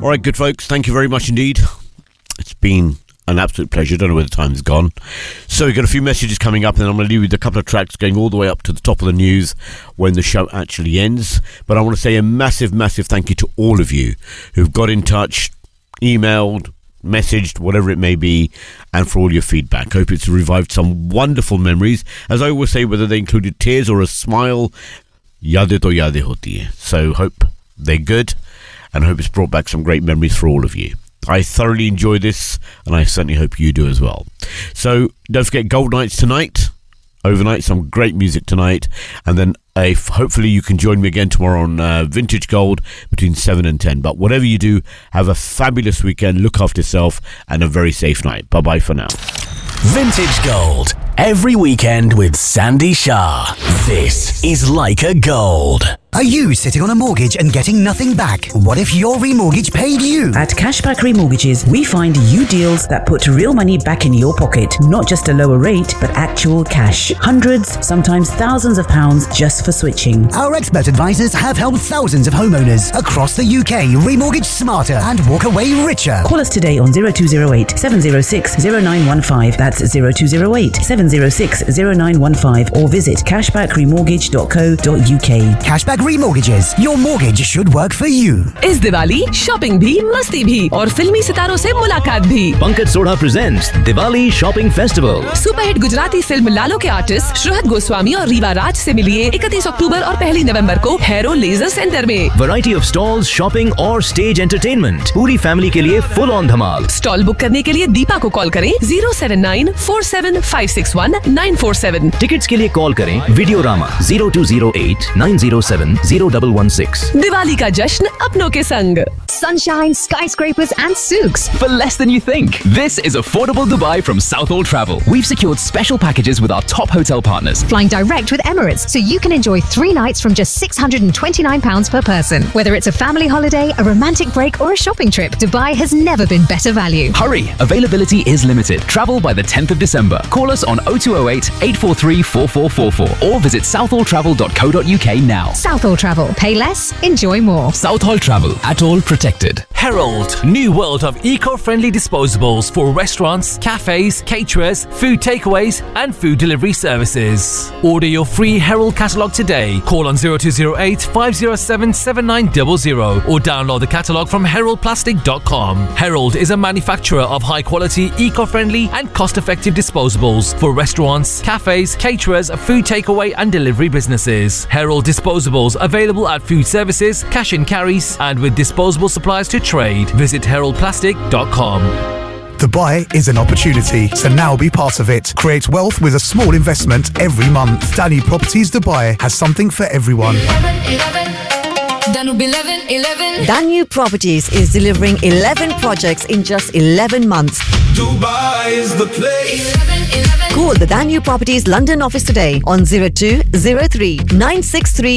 All right, good folks, thank you very much indeed. It's been an absolute pleasure. Don't know where the time's gone. So we've got a few messages coming up, and then I'm going to leave you with a couple of tracks going all the way up to the top of the news when the show actually ends. But I want to say a massive, massive thank you to all of you who've got in touch, emailed, messaged, whatever it may be, and for all your feedback. Hope it's revived some wonderful memories. As I always say, whether they included tears or a smile, yade to yade hoti hai. So hope they're good, and hope it's brought back some great memories for all of you. I thoroughly enjoy this, and I certainly hope you do as well. So don't forget Gold Nights tonight, overnight, some great music tonight, and then hopefully you can join me again tomorrow on Vintage Gold between 7 and 10. But whatever you do, have a fabulous weekend, look after yourself, and a very safe night. Bye-bye for now. Vintage Gold, every weekend with Sandy Shah. This is Leica Gold. Are you sitting on a mortgage and getting nothing back? What if your remortgage paid you? At Cashback Remortgages, we find you deals that put real money back in your pocket. Not just a lower rate, but actual cash. Hundreds, sometimes thousands of pounds just for switching. Our expert advisors have helped thousands of homeowners across the UK remortgage smarter and walk away richer. Call us today on 0208 706 0915. That's 0208 706 0915, or visit cashbackremortgage.co.uk. Cashback Remortgages. Your mortgage should work for you. इस Diwali shopping भी, मस्ती भी और फिल्मी सितारों से मुलाकात भी। Pankaj Sodha presents Diwali shopping festival. Superhit Gujarati film लालो के आर्टिस्ट श्रहद गोस्वामी और रीवा राज से मिलिए 31 अक्टूबर और 1 नवंबर को हैरो लेजर सेंटर में। वैरायटी ऑफ स्टॉल्स, शॉपिंग और स्टेज एंटरटेनमेंट, पूरी फैमिली के लिए full on Dhamaal. Stall book करने के लिए दीपा को कॉल करें 07947561947। टिकट्स के लिए कॉल करें वीडियोरामा 020890701116। दिवाली का जश्न अपनों के संग। Sunshine, skyscrapers and souks. For less than you think. This is affordable Dubai from Southall Travel. We've secured special packages with our top hotel partners. Flying direct with Emirates, so you can enjoy 3 nights from just £629 per person. Whether it's a family holiday, a romantic break or a shopping trip, Dubai has never been better value. Hurry! Availability is limited. Travel by the 10th of December. Call us on 0208 843 4444 or visit southalltravel.co.uk now. Southall Travel. Pay less, enjoy more. Southall Travel. At all protected. Herald, new world of eco-friendly disposables for restaurants, cafes, caterers, food takeaways and food delivery services. Order your free Herald catalogue today. Call on 0208 507 7900 or download the catalogue from heraldplastic.com. Herald is a manufacturer of high-quality, eco-friendly and cost-effective disposables for restaurants, cafes, caterers, food takeaway and delivery businesses. Herald disposables available at food services, cash and carries and with disposable supplies to trade. Visit heraldplastic.com. Dubai is an opportunity, so now be part of it. Create wealth with a small investment every month. Danu Properties Dubai has something for everyone. Danu Properties is delivering 11 projects in just 11 months. Dubai is the place. Call the Danu Properties London office today on 0203 963